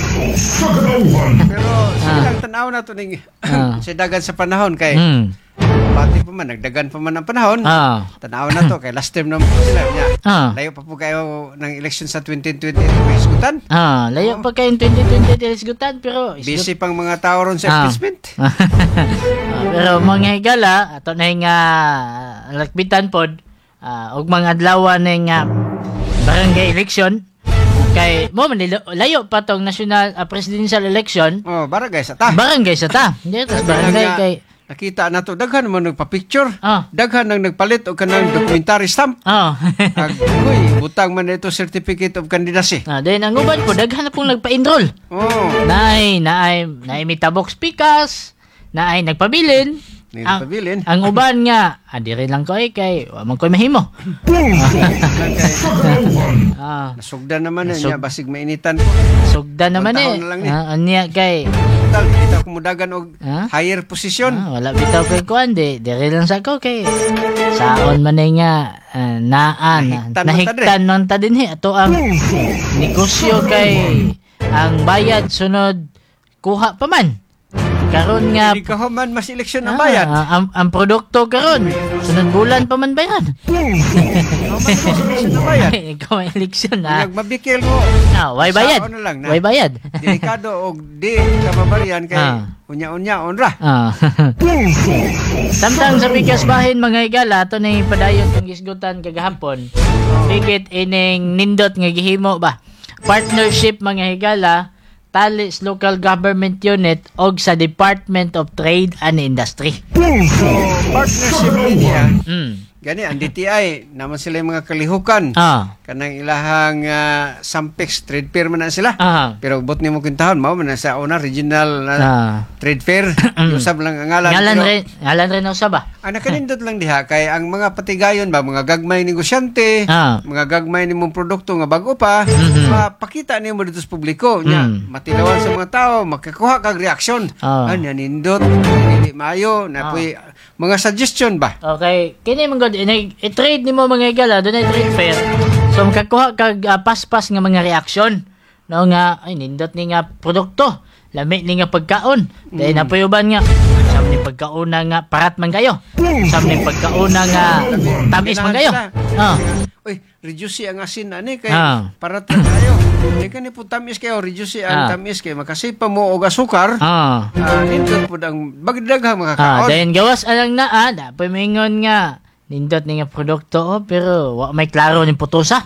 silang tanaw na to ning Ah. si dagan sa panahon kay Hmm. pati pa man nagdagan pa man ang panahon. Ah. Tanaw na to kay last term naman po sila niya. Ah. Layo pa po kayo ng election sa twenty twenty may isgutan. Ah, layo pa kayong twenty twenty isgutan pero Busy pang mga tao ron sa Ah. impeachment. Ah, pero mga higala ato na nga lakbitan pod ah, og mga adlaw na nga barangay election kay mo man nilo- layo pa tong national ah, presidential election. Oh, barangay sa ta. Barangay sa ta. Di tas barangay Nga, kay nakita na to daghan mo nagpa-picture. Ah. Daghan nang nagpalit og kanang documentary stamp. Oh. Ag uy, butang man ito certificate of candidacy. Ah, then ang uban po daghan na pong nagpa-enroll. Oh. Naay naay naay mitabox pikas, naay nagpabilin. May Ang, nagpabilin. ang uban nga, adiri lang ko eh, kay wa man ko'y mahimo. Ah, Nasugdan naman na Nasug- niya basig mainitan ko. sugda naman eh. Taon na lang ni. Ah, anya kay Tal kita ko mudagan og Ah? higher position. ah, wala bitaw kay kuan di diri lang sa ko kay saon man eh nga ah, naan Nahiktan man ta nahiktan man ta dinhi ato ang negosyo kay ang bayad sunod kuha pa man. Karon nga Hindi ka man mas eleksyon ang bayad. Ah, ang, ang produkto karon sunod bulan pa man bayad. Eleksyon ang bayad. Ikaw ang eleksyon na. Nagbabikil mo. Ah, way bayad. Saon na lang na. Way bayad. Delikado og di kababaryan kay Ah. unya-unya onra. Ah. Samtang sa bigas bahin mga higala ato na padayon kung gisgutan kagahapon. Bigit ining nindot nga gihimo ba. Partnership mga higala Talis Local Government Unit og sa Department of Trade and Industry. So, partnership niya. Mm. Gani ang D T I naman sila yung mga kalihukan. Ah. Kanang ilahang uh, Sampex trade fair man na sila. Ah. Pero bot nimo kintahon mao man na sa una regional na Ah. trade fair. Usab lang ang ngalan. Ngalan Pero rin, ngalan rin usab ba? ang nakanindot lang diha kay ang mga patigayon ba mga gagmay negosyante, Ah. mga gagmay nimong produkto nga bago pa, Mhm. mapakita nimo dito sa publiko nya, Mm. matilawan sa mga tao, makakuha kag reaksyon. Ah. Ano nindot, dili maayo, na puy- mga suggestion ba? Okay, kini man god inay i-trade nimo mga higala dunay trade fair. So makakuha kag ah, paspas nga mga reaksyon. No nga ay nindot ni nga produkto. Lami ni nga pagkaon. Dahil na payuban nga sam ni pagkaon nga parat man kayo. Sam ni pagkaon nga tamis man kayo. Ah. Uy, reduce ang asin ani kay Ah. para tayo. Di ka ni po tamis kayo, reduce ang Ah. tamis kay makasipa mo og asukar. Ah. Ah, nindot po ang bagdaghang mga Ah, kaon. dahil gawas alang na ah, da pamingon nga nindot ni nga produkto oh, pero wa may klaro ni putusa.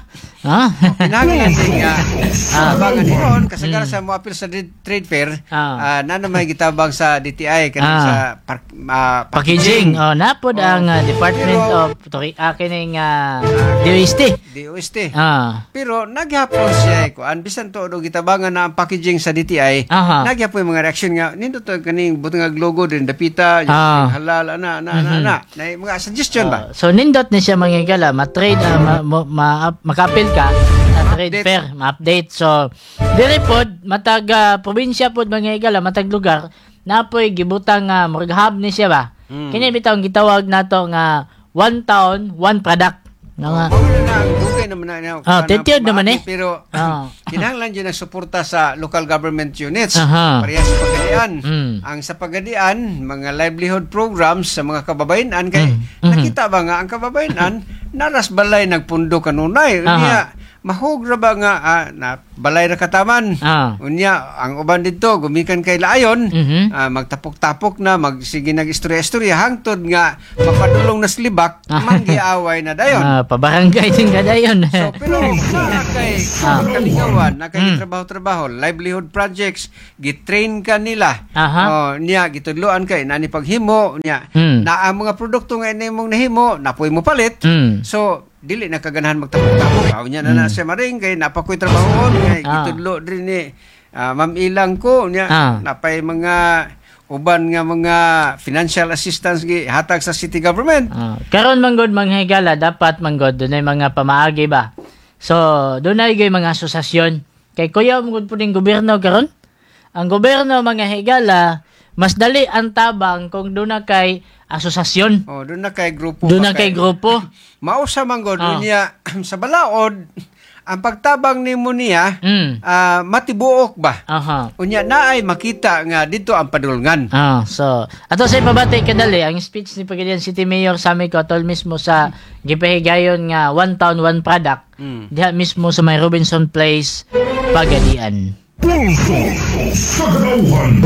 Ah. Kinahanglan din nga Ah. abangan hiron kasagaran sa mo apil sa di- trade fair. Ah, na naman gitabang sa D T I kanang Ah. sa par, ah, Packaging. Oh, napod ang ah, Department of Tori akin uh, D O S T. D O S T. Ah. Pero naghapon siya ko an bisan to do gitabangan na ang packaging sa D T I. Aha. Naghapon yung mga reaction nga nindo to kaning butang logo din dapita yung Ah. halal ana ana ana Mhm. ana. Na mga suggestion ba? So nindot ni siya manghigala, ma-trade ah, ma, ma, ma- makapil ka sa trade fair, ma-update. So diri pod matag ah, probinsya pod manghigala, matag lugar napoy gibutang nga uh, hub ni siya ba. Mm. Kini bitaw gitawag nato nga one town, one product. Nga nga. Dugay naman na. Ah, tetiod naman eh. Pero Ah. kinahanglan dyan ang suporta sa local government units. Aha. Parehas sa pagadian. Mm. Ang sa pagadian, mga livelihood programs sa mga kababayan kay Mhm. nakita ba nga ang kababayan naras balay nagpundo kanunay. Aha. Unya mahog ra ba nga ah, na balay ra kataman. Ah. Unya ang uban dito gumikan kay laayon, Mhm. ah, magtapok-tapok na magsige nag-istorya-istorya hangtod nga mapadulong na slibak manggiaway na dayon. Ah, pabarangay din gadayon. So, pero na kay Ah. kalingawan, na kay Mm. trabaho-trabaho, livelihood projects, gitrain ka nila. Aha. Oh, niya gitudloan kay nani paghimo niya. Mm. Na ang mga produkto nga inimong nahimo, napoy mo palit. Mm. So, dili na kaganahan magtapok-tapok. Aw niya na na siya maring kay napakoy trabaho kay Ah. gitudlo din ni ah, Ma'am Ilang ko niya. Ah. Napay mga uban nga mga financial assistance gi hatag sa city government. Ah, karon manggod manghigala dapat manggod dunay mga pamaagi ba. So, dunay gay mga asosasyon. Kay kuya manggod puding gobyerno karon. Ang gobyerno mga higala mas dali ang tabang kung doon na kay asosasyon. Oh, doon na kay grupo. Doon na pa kay grupo. Mausa manggod Ah. niya sa balaod ang pagtabang nimo niya Mm. ah, matibuok ba? Aha. Unya naay makita nga dito ang padulngan. Ah, so ato sa pabati kadali ang speech ni Pagadian City Mayor Sammy Cotol mismo sa gipahigayon nga one town one product. Mm. Diha mismo sa may Robinson Place, Pagadian. Pulso sa Katauhan.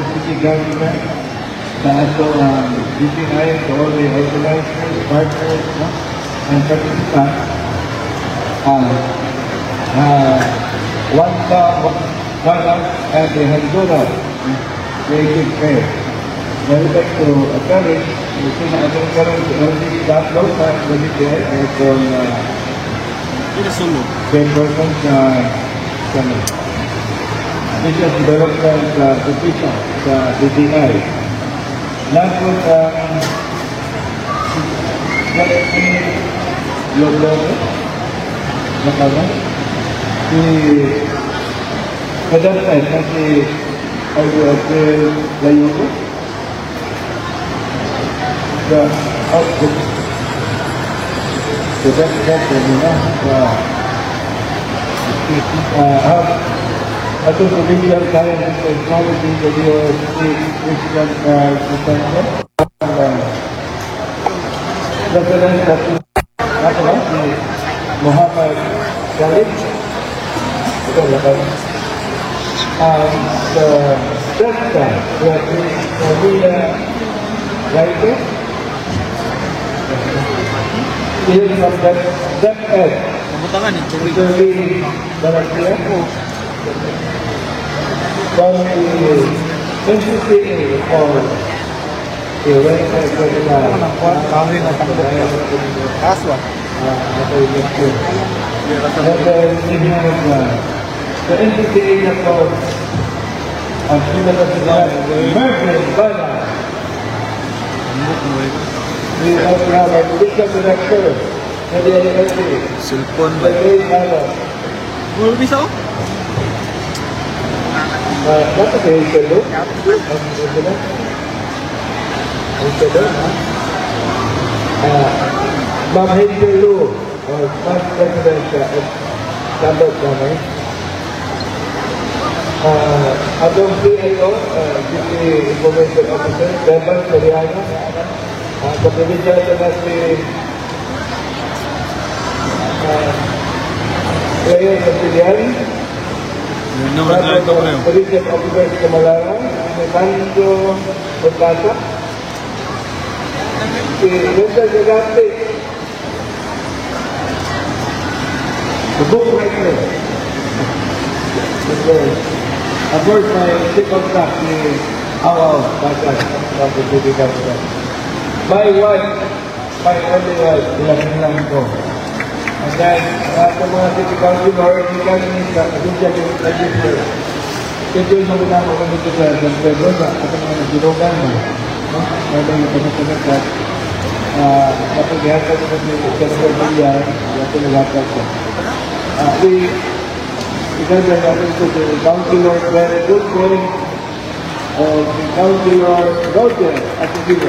Sa ato ang D T I, sa all the organizers, partners, no? and participants, uh, uh, one uh, product at the Honduras Creative Fair. I would like to encourage the Sinating Karan to L D download sa D T I at from ten percent sa channel. Business Development uh, Division sa D T I. Nandun ang Galaxy Lolo na kami. Si Kadanay na si Alvin Layuko. Sa output. So that's that's the nila sa uh, atong provincial science and technology sa D O S T Christian Center. President at ako lang si Muhammad Khalid. Ito lang. Um, the president was Maria Raito. He is from that that ed. Kamutangan ni Churi. Mister Lee Balakia. From the N C C A or the Western Canada. Aswa. And then we have uh, the N C C A na po ang pinag-asilan Mervyn Bala. We also have our medical director na the N L C. Silpon ba? Ray Bala. Mulbis ako? Uh, dapat kayo yung salo? Ang salo? Ang salo, ha? Uh, Ma'am Henry Lu, or Vice President uh, at Standard Gamay. Uh, Adong C A O, uh, City Information Officer, Devan Soriano. Uh, sa provincial na si uh, Leo Santilian. Nomor na ito ko yun. Provincial Officer sa Malaran, si Manjo Pagkasa. Si Winter Gigante. The book right there. Of course, my chief of staff ni Awaw Bagas of the city government. My wife, my only wife, ilang-ilang ko. And then, uh, sa mga city councilor, hindi ka namin sa Asia yung register. Ito yung mga naman kami dito sa San Pedro, sa ating mga nagirogan mo. Kaya yung pagkakanagkat, kapag ihatag ko kami sa San Pedro, ito naghatag ko. We, ikaw na natin ito sa Councilor Very Good Boy, o si Councilor Roger at si Villa.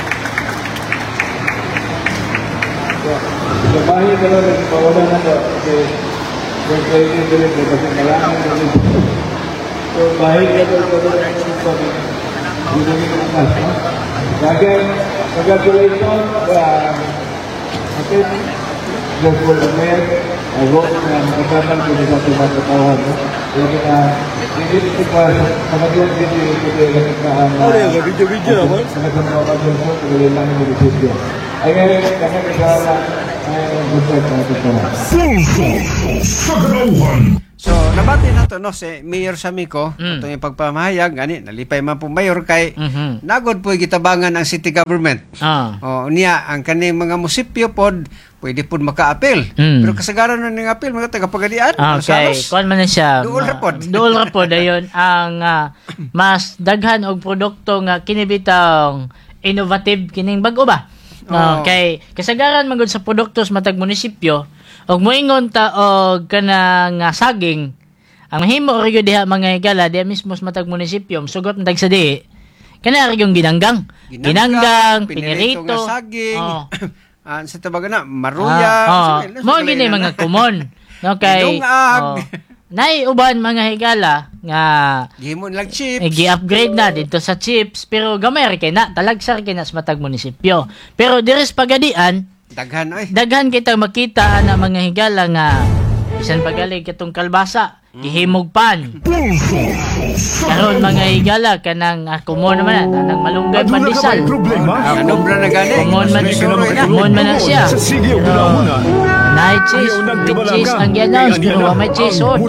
Sa bahay ka lang, nagpawala na ko, kasi yung pwede yung galing ko, kasi kailangan ko rin. So, bahay ka lang, nagpawala na ko, hindi nyo naman. Kaya, congratulations, atin, just for the mayor, I hope na makasama ko nila sa mga katawan. Kaya na, hindi ito pa, kamagyan din yung video na ang video-video naman. Sa mga kamagyan ko, tuloy lang yung video. Ay ngayon, kami kasama ay mag-busay na ito pa. Sa Ganauhan. So, nabati na to no, si Mayor Samico, mm. itong yung pagpamahayag, gani, nalipay man po mayor kay, mm-hmm. nagod po gitabangan ang city government. Ah. O, niya, ang kaning mga musipyo pod, pwede po maka-apel. Mm. Pero kasagaran na ng apel, mga tagapagadian. Okay, kuwan man na siya. Duol rapod. Duol rapod, ayun, ang uh, mas daghan og produkto nga kinibitang innovative kining bag-o ba? Oh. Okay, kasagaran man gud sa produkto sa matag munisipyo, og moingon ta og kanang uh, saging, ang mahimo ori diha mga higala diha mismo sa matag munisipyo, sugot ndag sa di. Kana ri yung ginanggang. Ginanggang, ginanggang pinirito, pinirito saging. Oh. Ah, sa tabaga na, maruya. Ah, oh. Mo gini mga common. Okay. Oh. Nay uban mga higala nga gihimo lang chips. Eh, gi-upgrade na dito sa chips, pero gamay ra kay na, talagsar kay na sa matag munisipyo. Pero diri sa pagadian, daghan oy. Daghan kita makita na mga higala nga bisan pagalig katong kalbasa, gihimog pan. Karon mga higala kanang uh, kumon naman na nang malunggay pandesal. Ano bra na gani? Kumon man kumon man na siya. Night cheese, with cheese ang ganaws, pero may cheese on.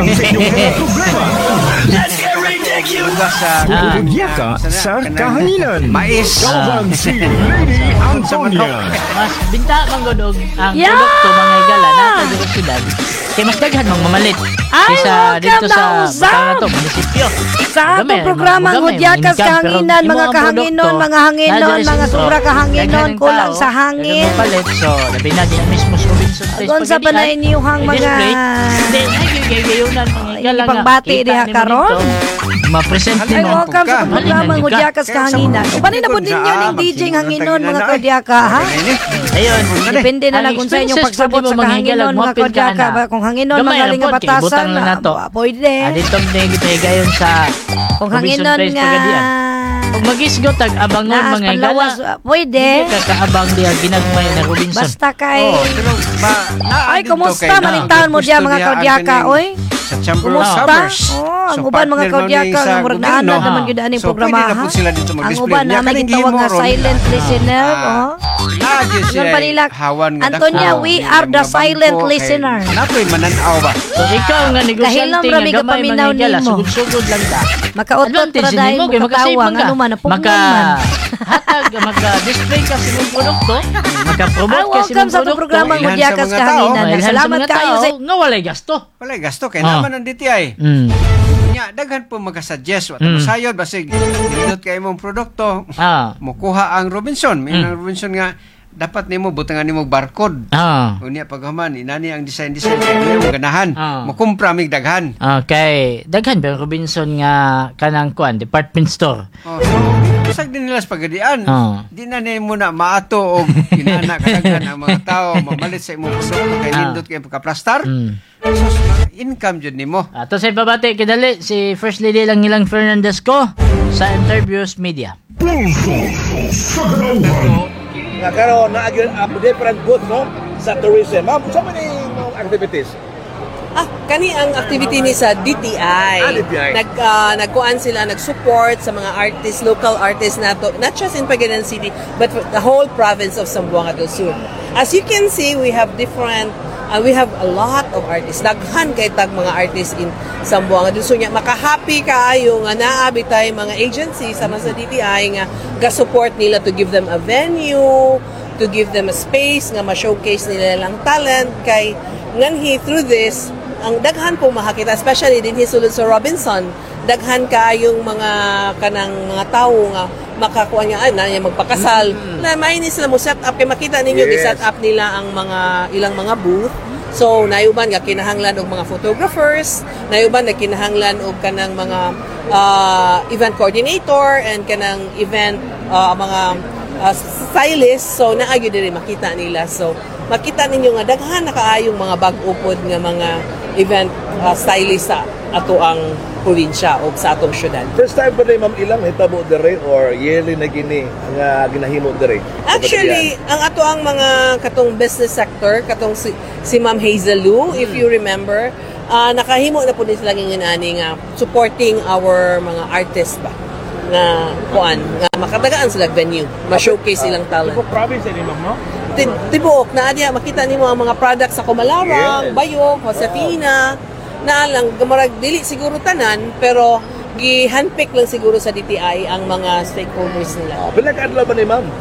Sa Budyaka sa kahanginan. Mais. Kauban si Lady Antonia. Mas binta manggod og ang produkto mga higala na sa syudad. Kay mas daghan mang mamalit. Kaysa dito sa Batato, munisipyo. Sa atong programa ng Hudyakas kahanginan, mga kahanginon, mga hanginon, mga sobra kahanginon, kulang sa hangin. So, labi na din mismo sa Robinson Place. Doon sa panainiyuhang mga... Hindi, nagigayunan mga higala nga. Ipangbati diha karon. Ma-present Ay, welcome sa programa ng Hudyakas kahanginan. Upanin na po ninyo ng D J hanginon, mga Kaudyaka, ha? Ayun. Depende na lang kung sa inyong pagsabot sa kahanginon, mga Kaudyaka. Kung hanginon, magaling nga batasan, pwede. Aditong na gayon sa kung hanginon nga kung magisgot ag abangon mga higala, pwede. Hindi ka kaabang diya ginagmay na Robinson. Basta kay oh, pero ba, ay kumusta manintaon mo diya mga Kaudyaka oy? Sa Chamber of Commerce. Oh, ang uban mga Kaudyaka nga murag naanad naman gyud aning programa. So pwede na po sila dito mag-display. Ang uban na magitawag nga silent listener, oh. Lagi siya hawan nga Antonia, we are the silent listener. Napoy mananaw ba? So ikaw nga negosyante nga gamay mga higala, sugod-sugod lang ta. Makautot para dahil mo katawang ano man, napugnan man. Hatag, maka-display ka sa mong produkto, maka-promote ka sa mong produkto. Sa programa ng Hudyakas kahanginan. Salamat kayo sa... Nga walay gasto. Walay gasto, kaya naman ang D T I. Mm. Nya, daghan po magka-suggest. Wata mm. masayod, basig, nindot kayo mong produkto, ah. mukuha ang Robinson. May mm. Robinson nga, dapat nimo butangan nimo barcode. Ah. Unya paghuman inani ang design design kay mo ganahan. Ah. Mukumpra mig daghan. Okay, daghan pero Robinson nga kanang kuan department store. Oh, so usag din nila sa pagadian. Ah. Di na nimo na maato og inana kadaghan ang mga tao mamalit sa imong kusog kay nindot kay pagka-plastar. Mm. So, income jud nimo. Ato sa babati kidali si First Lady lang ilang Fernandez ko sa Interviews Media. Nga karon na agyon ang different booth no sa tourism. Ma'am, so many activities. Ah, kani ang activity ni sa D T I. Ah, D T I. Nag uh, nagkuan sila nag-support sa mga artists, local artists nato, not just in Pagadan City, but for the whole province of Zamboanga del Sur. As you can see, we have different Uh, we have a lot of artists. Daghan kay tag mga artists in Zamboanga. Gusto niya maka-happy kaayo nga naabi tayo mga agency sama sa D T I nga ga-support nila to give them a venue, to give them a space nga ma-showcase nila lang talent kay nganhi through this ang daghan po makakita, especially din hisulod sa Robinson, daghan kaayong mga kanang mga tao nga makakuha niya ay na niya magpakasal mm-hmm. na mainis na mo set up kay makita ninyo yes. i-set up nila ang mga ilang mga booth. So nayuban nga kinahanglan og mga photographers, nayuban na kinahanglan og kanang mga uh, event coordinator and kanang event uh, mga uh, stylist. So naagyo diri makita nila. So makita ninyo nga daghan na kaayong mga bag-upod nga mga event uh, stylist sa ato ang probinsya o sa atong syudad. First time ba rin, ma'am, ilang hitabo dere or yearly na gini nga ginahimo dere? Actually, ang ato ang mga katong business sector, katong si, si Ma'am Hazel Lou, hmm. if you remember, uh, nakahimo na po din sila ng ani nga supporting our mga artists ba nga kuan nga makadagaan sila venue, ma-showcase silang talent. Tibuok province ni ma'am, no? Tibuok na adya makita nimo ang mga products sa Comalawang, yes. Bayog, Josefina, na lang gamarag dili siguro tanan pero gi-handpick lang siguro sa D T I ang mga stakeholders nila. Pinag-adlaw ba ni ma'am?